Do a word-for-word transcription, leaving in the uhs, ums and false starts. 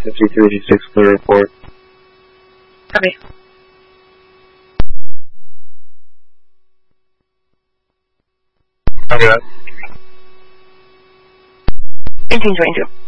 fifty-three G six, clear report. Copy. Copy that. eighteen twenty-two.